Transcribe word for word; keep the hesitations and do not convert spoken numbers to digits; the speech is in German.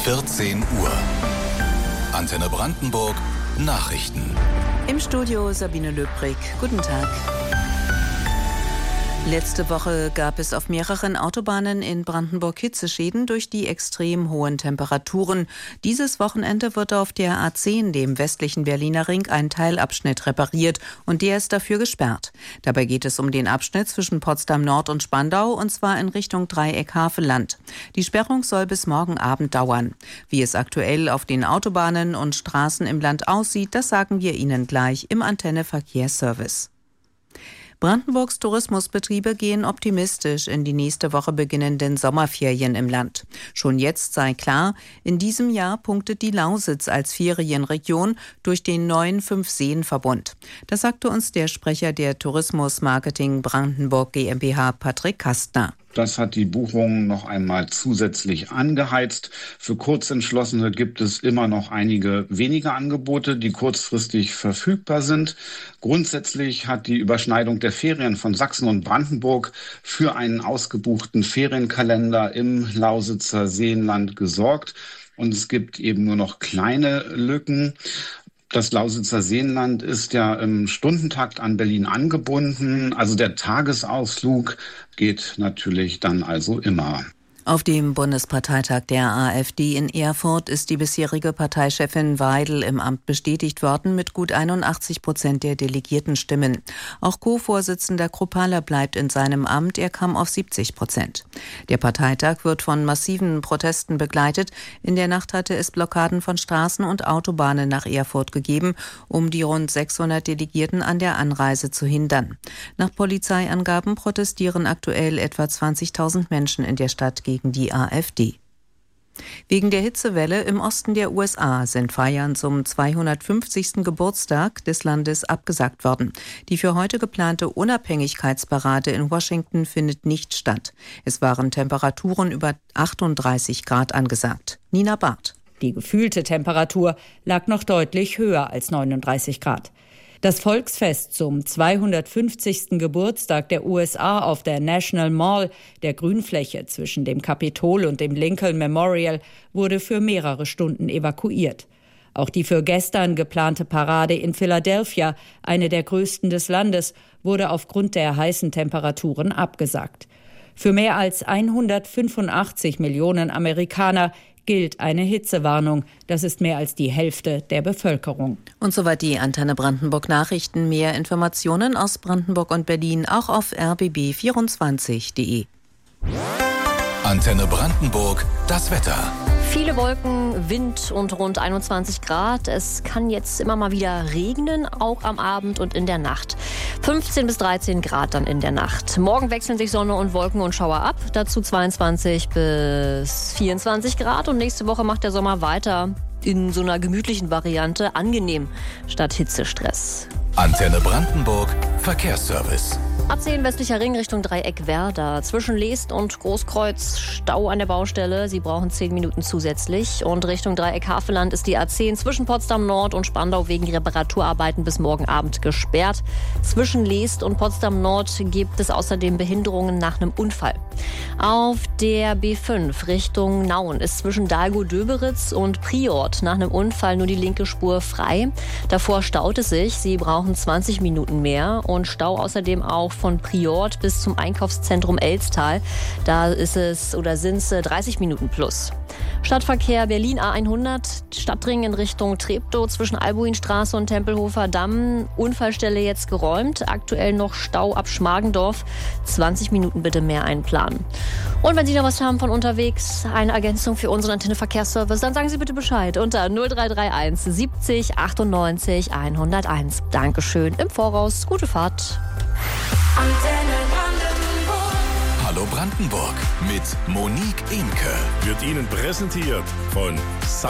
vierzehn Uhr. Antenne Brandenburg Nachrichten. Im Studio Sabine Löbrig. Guten Tag. Letzte Woche gab es auf mehreren Autobahnen in Brandenburg Hitzeschäden durch die extrem hohen Temperaturen. Dieses Wochenende wird auf der A zehn, dem westlichen Berliner Ring, ein Teilabschnitt repariert und der ist dafür gesperrt. Dabei geht es um den Abschnitt zwischen Potsdam Nord und Spandau und zwar in Richtung Dreieck Havelland. Die Sperrung soll bis morgen Abend dauern. Wie es aktuell auf den Autobahnen und Straßen im Land aussieht, das sagen wir Ihnen gleich im Antenne Verkehrsservice. Brandenburgs Tourismusbetriebe gehen optimistisch in die nächste Woche beginnenden Sommerferien im Land. Schon jetzt sei klar, in diesem Jahr punktet die Lausitz als Ferienregion durch den neuen Fünf-Seen-Verbund. Das sagte uns der Sprecher der Tourismus Marketing Brandenburg GmbH, Patrick Kastner. Das hat die Buchungen noch einmal zusätzlich angeheizt. Für Kurzentschlossene gibt es immer noch einige wenige Angebote, die kurzfristig verfügbar sind. Grundsätzlich hat die Überschneidung der Ferien von Sachsen und Brandenburg für einen ausgebuchten Ferienkalender im Lausitzer Seenland gesorgt. Und es gibt eben nur noch kleine Lücken. Das Lausitzer Seenland ist ja im Stundentakt an Berlin angebunden. Also der Tagesausflug geht natürlich dann also immer. Auf dem Bundesparteitag der AfD in Erfurt ist die bisherige Parteichefin Weidel im Amt bestätigt worden mit gut einundachtzig Prozent der delegierten Stimmen. Auch Co-Vorsitzender Kruppalla bleibt in seinem Amt, er kam auf siebzig Prozent. Der Parteitag wird von massiven Protesten begleitet. In der Nacht hatte es Blockaden von Straßen und Autobahnen nach Erfurt gegeben, um die rund sechshundert Delegierten an der Anreise zu hindern. Nach Polizeiangaben protestieren aktuell etwa zwanzigtausend Menschen in der Stadt gegen die AfD. Wegen der Hitzewelle im Osten der U S A sind Feiern zum zweihundertfünfzigsten Geburtstag des Landes abgesagt worden. Die für heute geplante Unabhängigkeitsparade in Washington findet nicht statt. Es waren Temperaturen über achtunddreißig Grad angesagt. Nina Barth. Die gefühlte Temperatur lag noch deutlich höher als neununddreißig Grad. Das Volksfest zum zweihundertfünfzigsten Geburtstag der U S A auf der National Mall, der Grünfläche zwischen dem Kapitol und dem Lincoln Memorial, wurde für mehrere Stunden evakuiert. Auch die für gestern geplante Parade in Philadelphia, eine der größten des Landes, wurde aufgrund der heißen Temperaturen abgesagt. Für mehr als hundertfünfundachtzig Millionen Amerikaner gilt eine Hitzewarnung. Das ist mehr als die Hälfte der Bevölkerung. Und soweit die Antenne Brandenburg Nachrichten. Mehr Informationen aus Brandenburg und Berlin auch auf r b b vierundzwanzig punkt de. Antenne Brandenburg, das Wetter. Viele Wolken, Wind und rund einundzwanzig Grad. Es kann jetzt immer mal wieder regnen, auch am Abend und in der Nacht. fünfzehn bis dreizehn Grad dann in der Nacht. Morgen wechseln sich Sonne und Wolken und Schauer ab. Dazu zweiundzwanzig bis vierundzwanzig Grad. Und nächste Woche macht der Sommer weiter in so einer gemütlichen Variante. Angenehm statt Hitzestress. Antenne Brandenburg Verkehrsservice. A zehn westlicher Ring Richtung Dreieck Werder. Zwischen Leest und Großkreuz Stau an der Baustelle. Sie brauchen zehn Minuten zusätzlich. Und Richtung Dreieck Havelland ist die A zehn zwischen Potsdam Nord und Spandau wegen Reparaturarbeiten bis morgen Abend gesperrt. Zwischen Leest und Potsdam Nord gibt es außerdem Behinderungen nach einem Unfall. Auf der B fünf Richtung Nauen ist zwischen Dahlgow-Döberitz und Priort nach einem Unfall nur die linke Spur frei. Davor staut es sich. Sie brauchen zwanzig Minuten mehr. Und Stau außerdem auch von Priort bis zum Einkaufszentrum Elstal. Da ist es oder sind es dreißig Minuten plus. Stadtverkehr Berlin A hundert, Stadtring in Richtung Treptow zwischen Albuinstraße und Tempelhofer Damm. Unfallstelle jetzt geräumt. Aktuell noch Stau ab Schmargendorf. zwanzig Minuten bitte mehr einplanen. Und wenn Sie noch was haben von unterwegs, eine Ergänzung für unseren Antenne Verkehrsservice, dann sagen Sie bitte Bescheid unter null drei drei eins siebzig achtundneunzig hunderteins. Dankeschön im Voraus. Gute Fahrt. Antenne Brandenburg. Hallo Brandenburg mit Monique Imke. Wird Ihnen präsentiert von Science.